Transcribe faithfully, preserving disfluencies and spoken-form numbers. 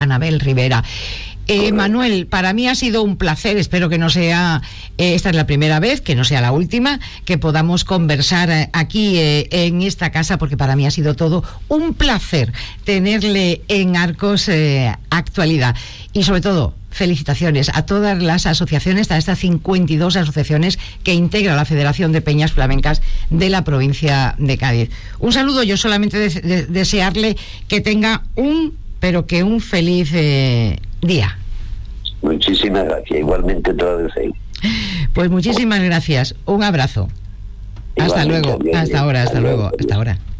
Anabel Rivera. Eh, Manuel, para mí ha sido un placer, espero que no sea, eh, esta es la primera vez, que no sea la última, que podamos conversar eh, aquí eh, en esta casa, porque para mí ha sido todo un placer tenerle en Arcos eh, Actualidad. Y sobre todo, felicitaciones a todas las asociaciones, a estas cincuenta y dos asociaciones que integra la Federación de Peñas Flamencas de la provincia de Cádiz. Un saludo, yo solamente de, de, desearle que tenga un, pero que un feliz eh, día. Muchísimas gracias, igualmente todos ahí. Pues muchísimas gracias, un abrazo. Igualmente, hasta luego, adiós, hasta ahora, hasta adiós, luego, adiós. hasta ahora.